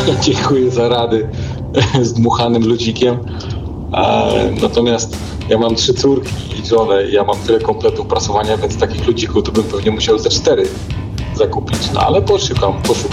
Dziękuję za rady z dmuchanym ludzikiem. Natomiast ja mam 3 córki i żonę, ja mam tyle kompletów prasowania, więc takich ludzików to bym pewnie musiał ze 4 zakupić. No ale poszukam